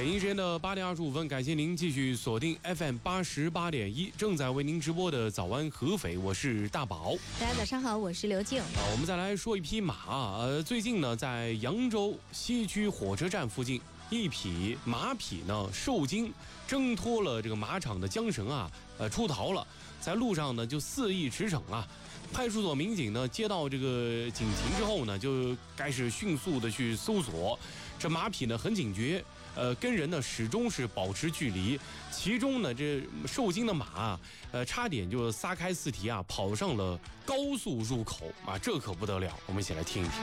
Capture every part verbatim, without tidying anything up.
北京时间的八点二十五分，感谢您继续锁定 F M 八十八点一，正在为您直播的早安合肥，我是大宝。 大家早上好，我是刘静。 啊，我们再来说一匹马。呃，最近呢，在扬州西区火车站附近，一匹马匹呢受惊，挣脱了这个马场的缰绳啊，呃，出逃了，在路上呢就肆意驰骋啊。派出所民警呢接到这个警情之后呢，就开始迅速的去搜索。这马匹呢很警觉，呃，跟人呢始终是保持距离。其中呢，这受惊的马，呃，差点就撒开四蹄啊，跑上了高速入口啊，这可不得了。我们一起来听一听。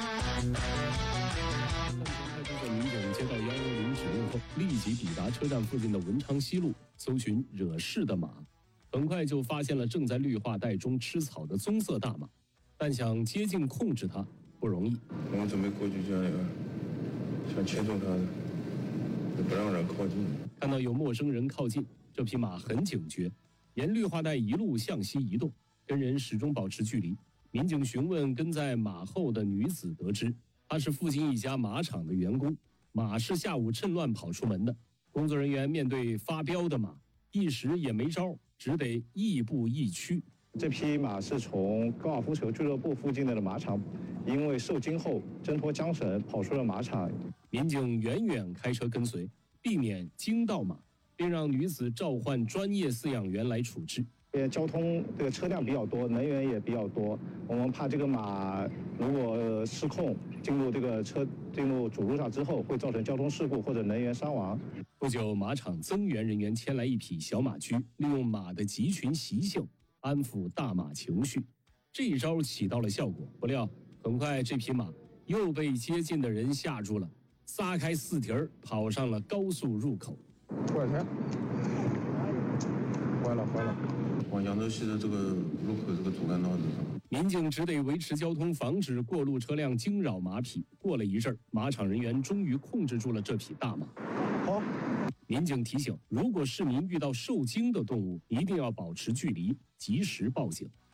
派出所民警接到幺幺零指令后，立即抵达车站附近的文昌西路，搜寻惹事的马。很快就发现了正在绿化带中吃草的棕色大马，但想接近控制它不容易。 我们准备过去，想想牵住它，不让人靠近。 看到有陌生人靠近，这匹马很警觉，沿绿化带一路向西移动，跟人始终保持距离。民警询问跟在马后的女子，得知她是附近一家马场的员工，马是下午趁乱跑出门的。工作人员面对发飙的马，一时也没招，只得亦步亦趋。 这匹马是从高尔夫球俱乐部附近的马场，因为受惊后挣脱缰绳跑出了马场。 民警远远开车跟随，避免惊到马，并让女子召唤专业饲养员来处置。 因为交通这个车辆比较多，人员也比较多，我们怕这个马如果失控进入这个车进入主路上之后，会造成交通事故或者人员伤亡。 不久，马场增援人员牵来一匹小马驹，利用马的集群习性安抚大马情绪。这一招起到了效果，不料很快这匹马又被接近的人吓住了，撒开四蹄儿跑上了高速入口。 过来，坏了坏了！ 往扬州西的这个入口这个主干道上， 民警只得维持交通，防止过路车辆惊扰马匹。过了一阵，马场人员终于控制住了这匹大马。 好， 民警提醒，如果市民遇到受惊的动物，一定要保持距离，及时报警。